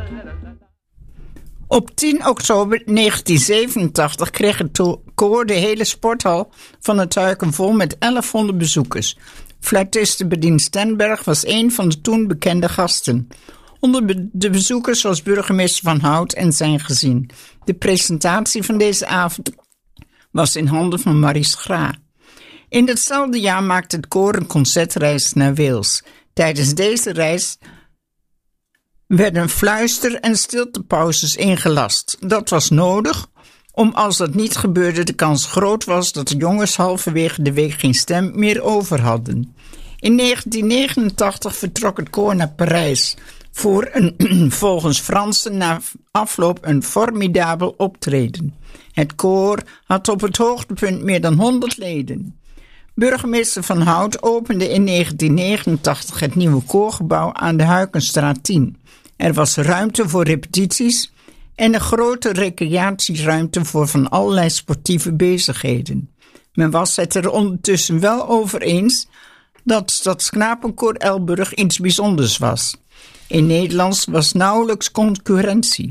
Op 10 oktober 1987 kreeg het koor de hele sporthal van het Huiken vol met 1100 bezoekers. Fluitiste Bedien Stenberg was een van de toen bekende gasten. Onder de bezoekers was burgemeester Van Hout en zijn gezin. De presentatie van deze avond was in handen van Maurice Gra. In datzelfde jaar maakte het koor een concertreis naar Wales. Tijdens deze reis werden fluister- en stiltepauzes ingelast. Dat was nodig, om als dat niet gebeurde de kans groot was dat de jongens halverwege de week geen stem meer over hadden. In 1989 vertrok het koor naar Parijs voor een volgens Fransen na afloop een formidabel optreden. Het koor had op het hoogtepunt meer dan 100 leden. Burgemeester Van Hout opende in 1989 het nieuwe koorgebouw aan de Huikenstraat 10. Er was ruimte voor repetities en een grote recreatieruimte voor van allerlei sportieve bezigheden. Men was het er ondertussen wel over eens dat Stadsknapenkoor Elburg iets bijzonders was. In Nederlands was nauwelijks concurrentie.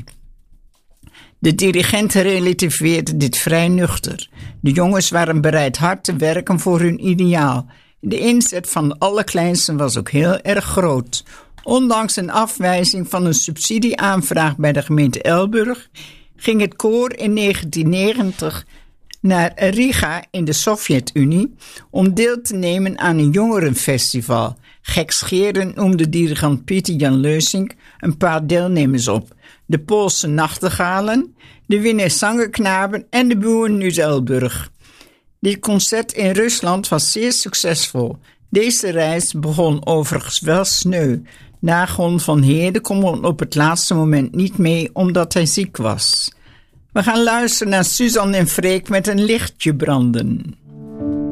De dirigent relativeerde dit vrij nuchter. De jongens waren bereid hard te werken voor hun ideaal. De inzet van de allerkleinsten was ook heel erg groot. Ondanks een afwijzing van een subsidieaanvraag bij de gemeente Elburg ging het koor in 1990 naar Riga in de Sovjet-Unie om deel te nemen aan een jongerenfestival. Gekscherend noemde dirigent Pieter Jan Leusink een paar deelnemers op. De Poolse nachtegalen, de Wiener zangenknaben en de boeren uit Elburg. Dit concert in Rusland was zeer succesvol. Deze reis begon overigens wel sneu. Nagon van Heerde kon op het laatste moment niet mee omdat hij ziek was. We gaan luisteren naar Suzanne en Freek met een lichtje branden.